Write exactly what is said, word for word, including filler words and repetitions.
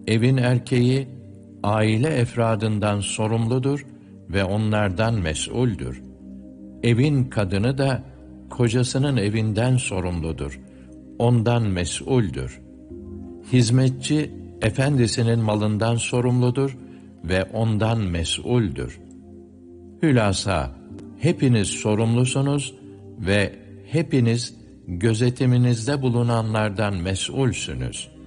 Evin erkeği, aile efradından sorumludur ve onlardan mes'uldür. Evin kadını da, kocasının evinden sorumludur, ondan mes'uldür. Hizmetçi, efendisinin malından sorumludur ve ondan mes'uldür. Hülasa, hepiniz sorumlusunuz ve hepiniz gözetiminizde bulunanlardan mes'ulsünüz.